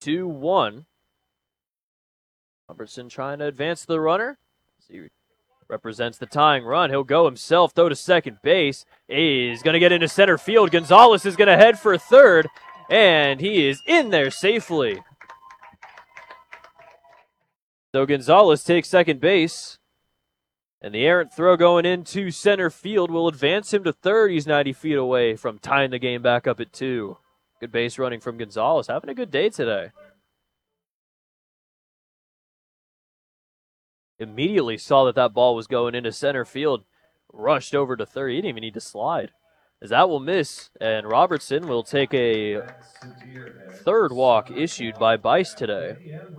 2-1. Robertson trying to advance the runner. He represents the tying run. He'll go himself, throw to second base. He's going to get into center field. Gonzalez is going to head for third, and he is in there safely. So Gonzalez takes second base, and the errant throw going into center field will advance him to third. He's 90 feet away from tying the game back up at 2. Good base running from Gonzalez. Having a good day today. Immediately saw that ball was going into center field. Rushed over to third. He didn't even need to slide. As that will miss, and Robertson will take a third walk issued by Bice today.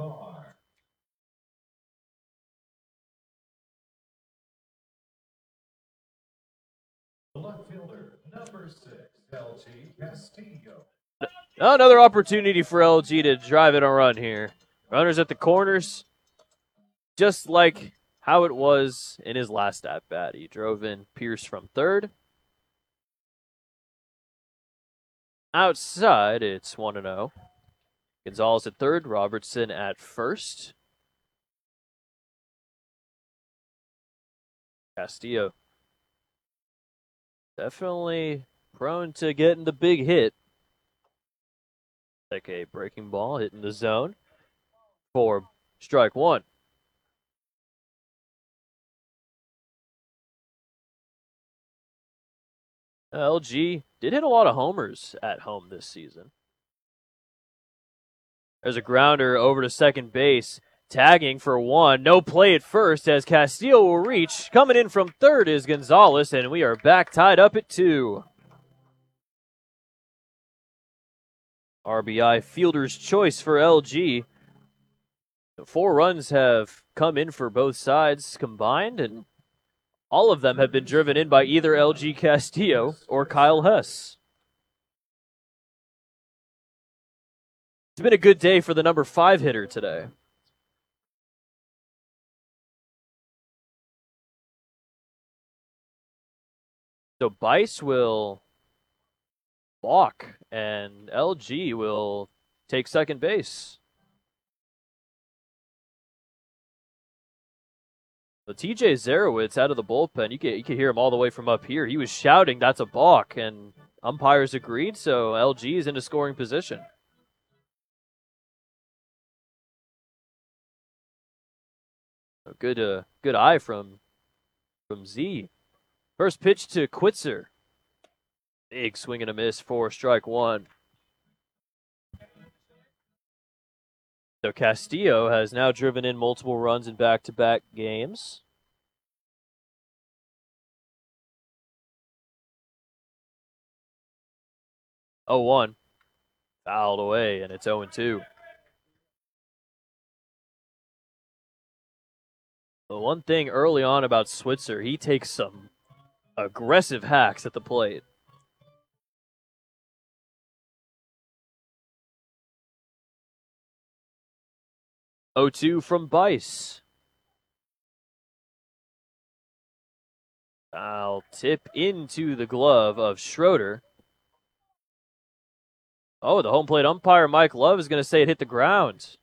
Left fielder, number 6, LG Castillo. Another opportunity for LG to drive in a run here. Runners at the corners, just like how it was in his last at-bat. He drove in Pierce from third. Outside, it's 1-0. Gonzalez at third, Robertson at first. Castillo definitely prone to getting the big hit. Like a breaking ball hitting the zone for strike one. LG did hit a lot of homers at home this season. There's a grounder over to second base. Tagging for one. No play at first as Castillo will reach. Coming in from third is Gonzalez, and we are back tied up at 2. RBI fielder's choice for LG. The 4 runs have come in for both sides combined, and all of them have been driven in by either LG Castillo or Kyle Hess. It's been a good day for the number 5 hitter today. So Bice will walk, and LG will take second base. So TJ Zarowitz out of the bullpen. You can hear him all the way from up here. He was shouting, "That's a balk," and umpires agreed, so LG is into scoring position. A good eye from Z. First pitch to Quitzer. Big swing and a miss for strike one. So Castillo has now driven in multiple runs in back-to-back games. Oh, 1. Fouled away, and it's 0-2. The one thing early on about Switzer, he takes some aggressive hacks at the plate. Oh, 2 from Bice. I'll tip into the glove of Schroeder. Oh, the home plate umpire, Mike Love, is going to say it hit the ground.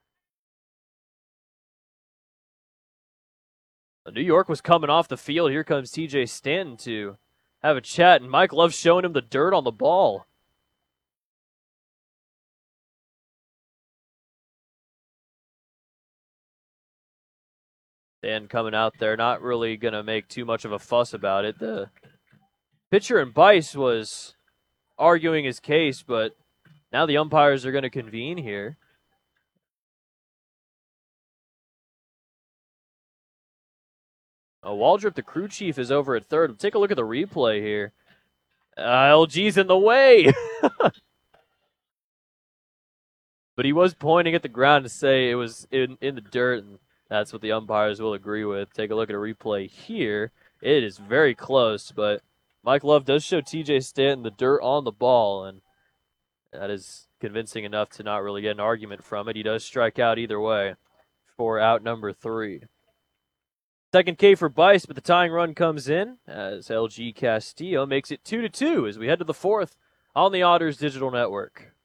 New York was coming off the field. Here comes TJ Stanton to have a chat, and Mike Love's showing him the dirt on the ball. Stanton coming out there, not really going to make too much of a fuss about it. The pitcher and Bice was arguing his case, but now the umpires are going to convene here. Waldrop, the crew chief, is over at third. Take a look at the replay here. LG's in the way. But he was pointing at the ground to say it was in the dirt, and that's what the umpires will agree with. Take a look at a replay here. It is very close, but Mike Love does show TJ Stanton the dirt on the ball, and that is convincing enough to not really get an argument from it. He does strike out either way for out number 3. Second K for Bice, but the tying run comes in as LG Castillo makes it 2-2 as we head to the 4th on the Otters Digital Network.